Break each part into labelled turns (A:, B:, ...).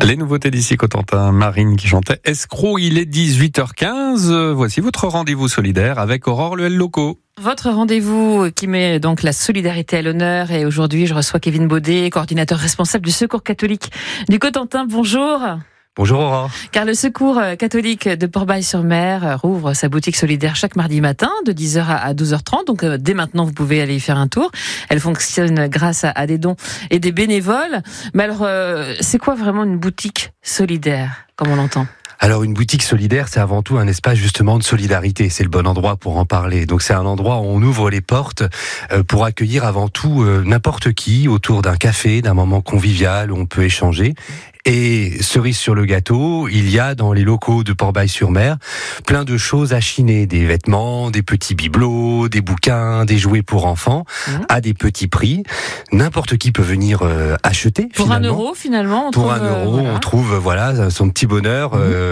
A: Les nouveautés d'ici Cotentin, Marine qui chantait Escroc, il est 18h15. Voici votre rendez-vous solidaire avec Aurore Luel Loco.
B: Votre rendez-vous qui met donc la solidarité à l'honneur, et aujourd'hui je reçois Kevin Baudet, coordinateur responsable du Secours catholique du Cotentin. Bonjour.
A: Bonjour Aurore.
B: Car le Secours catholique de Port-Bail-sur-Mer rouvre sa boutique solidaire chaque mardi matin de 10h à 12h30. Donc dès maintenant vous pouvez aller y faire un tour. Elle fonctionne grâce à des dons et des bénévoles. Mais alors c'est quoi vraiment une boutique solidaire comme on l'entend ?
C: Alors une boutique solidaire, c'est avant tout un espace justement de solidarité. C'est le bon endroit pour en parler. Donc c'est un endroit où on ouvre les portes pour accueillir avant tout n'importe qui autour d'un café, d'un moment convivial où on peut échanger. Et cerise sur le gâteau, il y a dans les locaux de Port-Bail-sur-Mer plein de choses à chiner, des vêtements, des petits bibelots, des bouquins, des jouets pour enfants, à des petits prix. N'importe qui peut venir acheter.
B: Pour €1 finalement.
C: Pour €1, voilà. On trouve voilà son petit bonheur.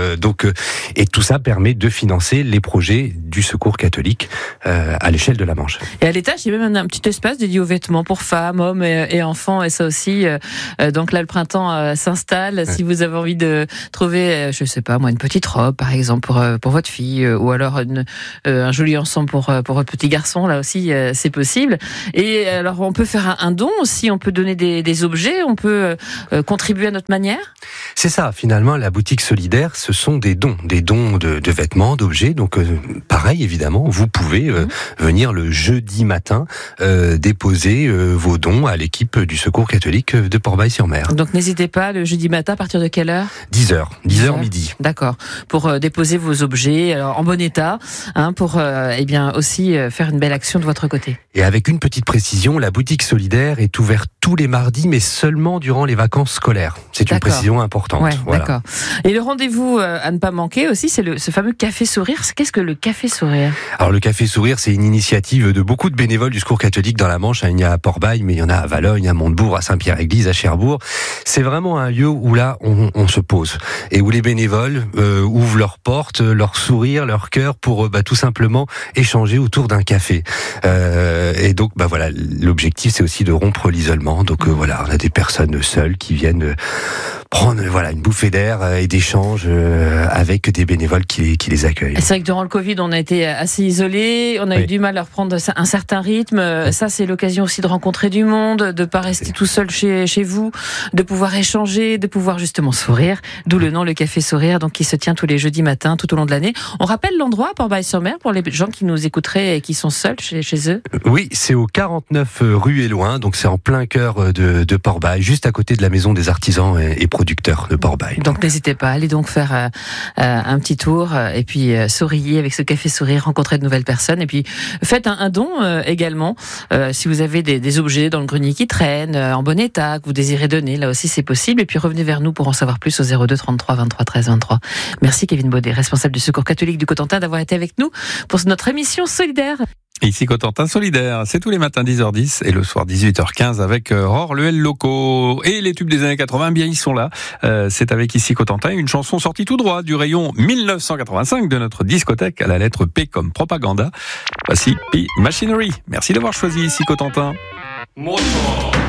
C: Et tout ça permet de financer les projets du Secours catholique à l'échelle de la Manche.
B: Et à l'étage, il y a même un petit espace dédié aux vêtements pour femmes, hommes et enfants. Et ça aussi, donc là, le printemps s'installe. Si vous avez envie de trouver, je sais pas moi, une petite robe par exemple pour votre fille, ou alors un joli ensemble pour votre petit garçon, là aussi c'est possible. Et alors on peut faire un don aussi, on peut donner des objets, on peut contribuer à notre manière.
C: C'est ça, finalement, la boutique solidaire, ce sont des dons de vêtements, d'objets. Donc pareil, évidemment, vous pouvez venir le jeudi matin déposer vos dons à l'équipe du Secours catholique de Port-Bail-sur-Mer.
B: Donc n'hésitez pas, le jeudi matin, à partir de quelle heure ?
C: 10h midi.
B: D'accord. Pour déposer vos objets alors, en bon état, pour aussi faire une belle action de votre côté.
C: Et avec une petite précision, la boutique solidaire est ouverte tous les mardis, mais seulement durant les vacances scolaires. C'est une précision importante.
B: Ouais,
C: voilà.
B: D'accord. Et le rendez-vous à ne pas manquer aussi, c'est ce fameux Café Sourire. Qu'est-ce que le Café Sourire ?
C: Alors le Café Sourire, c'est une initiative de beaucoup de bénévoles du Secours catholique dans la Manche. Il y a à Port-Bail, mais il y en a à Valogne, à Montebourg, à Saint-Pierre-Église, à Cherbourg. C'est vraiment un lieu où là, on se pose et où les bénévoles ouvrent leurs portes, leur sourire, leur cœur pour tout simplement échanger autour d'un café. Et donc, voilà, l'objectif, c'est aussi de rompre l'isolement. Donc voilà, on a des personnes seules qui viennent prendre une bouffée d'air et d'échange avec des bénévoles qui les accueillent.
B: C'est vrai que durant le Covid, on a été assez isolés, on a eu du mal à reprendre un certain rythme. Ça, c'est l'occasion aussi de rencontrer du monde, de pas rester tout seul chez vous, de pouvoir échanger, de pouvoir justement sourire. D'où le nom, le Café Sourire, donc qui se tient tous les jeudis matins tout au long de l'année. On rappelle l'endroit, Port-Bail-sur-Mer, pour les gens qui nous écouteraient et qui sont seuls chez eux.
C: Oui, c'est au 49 rue Éloin, donc c'est en plein cœur de Port-Bail, juste à côté de la maison des artisans et producteurs de Port-Bail.
B: Donc n'hésitez pas, allez donc faire un petit tour et puis souriez avec ce Café Sourire, rencontrer de nouvelles personnes, et puis faites un don également. Si vous avez des objets dans le grenier qui traînent, en bon état, que vous désirez donner, là aussi c'est possible. Et puis revenez vers nous pour en savoir plus au 02 33 23 13 23. Merci Kevin Baudet, responsable du Secours catholique du Cotentin, d'avoir été avec nous pour notre émission solidaire.
A: Ici Cotentin solidaire, c'est tous les matins 10h10 et le soir 18h15 avec Aurore Luel Loco. Et les tubes des années 80, bien ils sont là. C'est avec Ici Cotentin, une chanson sortie tout droit du rayon 1985 de notre discothèque à la lettre P comme propaganda. Voici P Machinery. Merci d'avoir choisi Ici Cotentin.
D: Motor.